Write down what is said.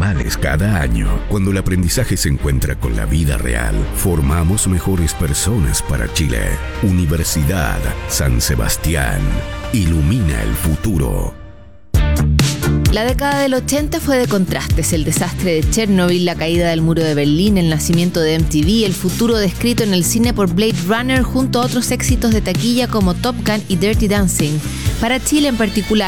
normales cada año. Cuando el aprendizaje se encuentra con la vida real, formamos mejores personas para Chile. Universidad San Sebastián. Ilumina el futuro. La década del 80 fue de contrastes: el desastre de Chernobyl, la caída del muro de Berlín, el nacimiento de MTV, el futuro descrito en el cine por Blade Runner, junto a otros éxitos de taquilla como Top Gun y Dirty Dancing. Para Chile en particular,